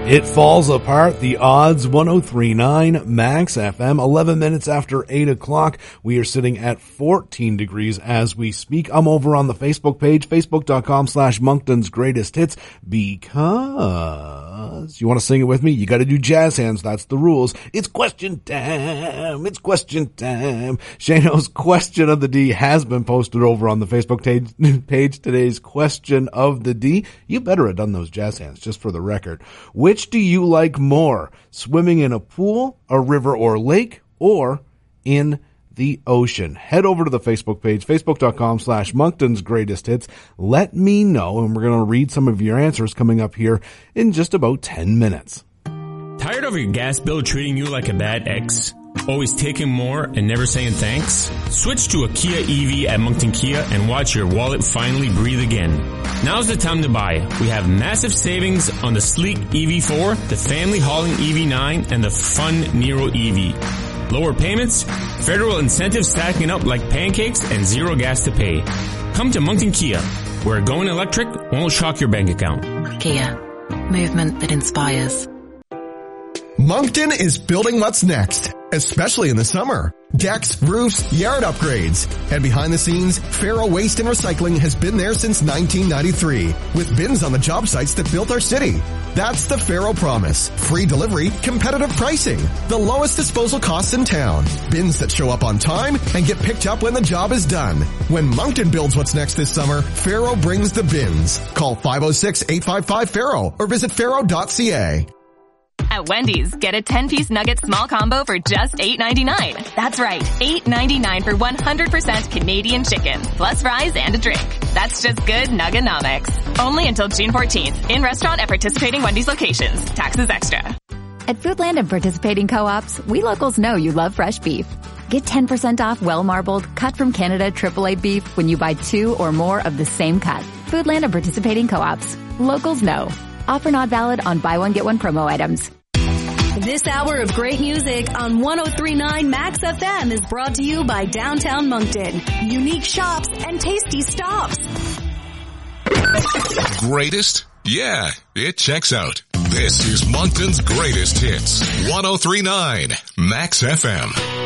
It falls apart. The odds, 103.9 Max FM, 11 minutes after 8 o'clock. We are sitting at 14 degrees as we speak. I'm over on the Facebook page, facebook.com/Moncton's Greatest Hits, because you want to sing it with me? You got to do jazz hands. That's the rules. It's question time. It's question time. Shano's question of the D has been posted over on the Facebook page. Today's question of the D. You better have done those jazz hands, just for the record. Which do you like more? Swimming in a pool, a river or lake, or in the ocean? Head over to the Facebook page, facebook.com/Moncton's Greatest Hits. Let me know, and we're going to read some of your answers coming up here in just about 10 minutes. Tired of your gas bill treating you like a bad ex? Always taking more and never saying thanks? Switch to a Kia EV at Moncton Kia and watch your wallet finally breathe again. Now's the time to buy. We have massive savings on the sleek EV4, the family hauling EV9, and the fun Nero EV. Lower payments, federal incentives stacking up like pancakes, and zero gas to pay. Come to Moncton Kia, where going electric won't shock your bank account. Kia, movement that inspires. Moncton is building what's next, especially in the summer. Decks, roofs, yard upgrades. And behind the scenes, Faro Waste and Recycling has been there since 1993, with bins on the job sites that built our city. That's the Faro promise. Free delivery, competitive pricing, the lowest disposal costs in town, bins that show up on time and get picked up when the job is done. When Moncton builds what's next this summer, Faro brings the bins. Call 506-855-FARO or visit faro.ca. At Wendy's, get a 10-piece nugget small combo for just $8.99. That's right, $8.99 for 100% Canadian chicken, plus fries and a drink. That's just good nuggenomics. Only until June 14th. In restaurant at participating Wendy's locations. Taxes extra. At Foodland and participating co-ops, we locals know you love fresh beef. Get 10% off well-marbled, cut from Canada AAA beef when you buy 2 or more of the same cut. Foodland and participating co-ops. Locals know. Offer not valid on buy one, get one promo items. This hour of great music on 103.9 Max FM is brought to you by Downtown Moncton. Unique shops and tasty stops. Greatest? Yeah, it checks out. This is Moncton's Greatest Hits. 103.9 Max FM.